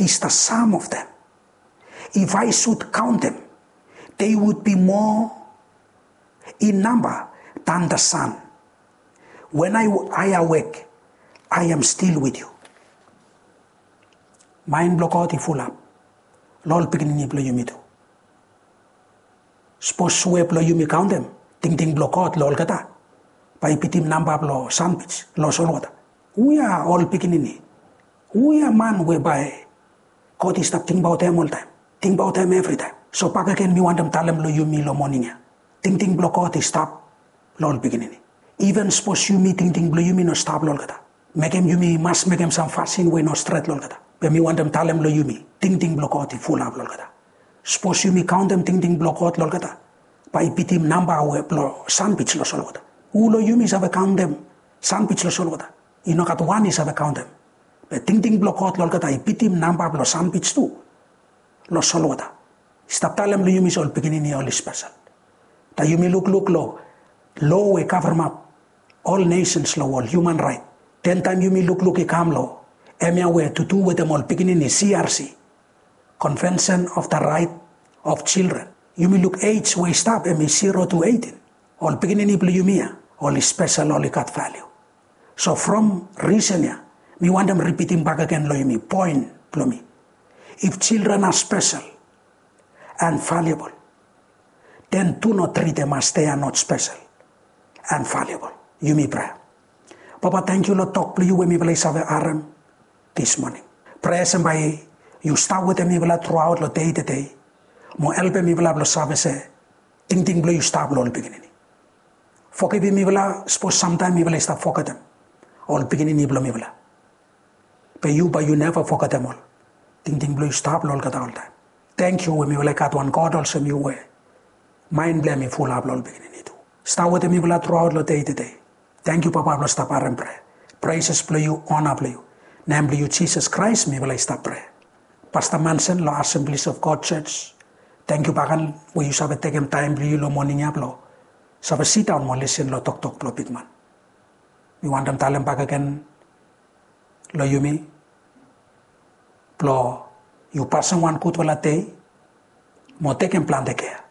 is the sum of them. If I should count them, they would be more in number than the sun. When I awake, I am still with you. Mind blockot full up. Lol picking ni blow you me too. Suppose sweep blow you me count them. Ting blockot lol kata. By pitim number blow sandwich, lo solota. We are all picking in. We are man whereby God is stop think about them all time. Think about them every time. So pag again me want them tell them lo you me lo morning ya. Ting blockot is stop lol picking in. Even suppose you me ting blow you me no stop lol kata. Make him you me must make him some fasting way no straight lol kata. But me want them tell them lo you me. Ting blockot full up lol kata. Suppose you me count them ting blockot lol kata. By pitim number we blow sandwich lo solota. Ulo you me have count them sandwich lo solota. Ino kat one is have count them. But ting blockot lol kata ipitim number lo sandwich too. Lo solota. Stop tell them lo you me all beginning all special. Ta you me look low we cover map. All nations law, all human right. 10 time you me look e come law. Emia we to do with them all beginning CRC. Convention of the Right of Children. You me look age we stop emi 0 to 18. All beginning you me all special all got value. So from recent year, me want them repeating back again lo you me point lo me. If children are special and valuable, then do not treat them as they are not special and valuable. You me pray. Papa, thank you, Lord, talk to you when me will have aram this morning. Pray by you start with me will throughout the day to day. Mo help me will have service. Ting blow you stop all beginning. Forgive me will suppose sometime me will stop forget them. All beginning blow me will. But you never forget them all. Ting blow you stop all got all time. Thank you when me will got one God also me way. Mind blame me full up all beginning too. Start with me will throughout the day to day. Thank you, Papa, I'll stop and pray. Praises play you, honor play you. Namely you, Jesus Christ, me will I stop pray. Pastor Manson, Law Assemblies of God Church. Thank you, Pagan, where you have taken time to you, lo morning yaplo. So have sit down, mo listen, lo talk, lo big man. We want them tell them back again, lo you me. Lo, you pass one good wala day, mo take and plan the care.